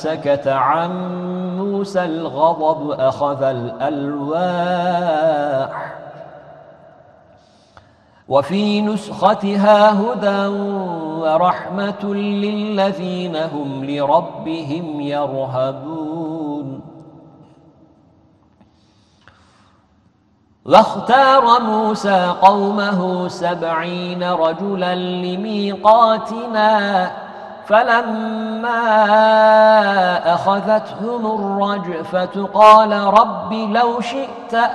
سكت عن موسى الغضب أخذ الألواح وفي نسختها هدى ورحمة للذين هم لربهم يرهبون. واختار موسى قومه 70 رجلا لميقاتنا فلما أخذتهم الرجفة قال رب لو شئت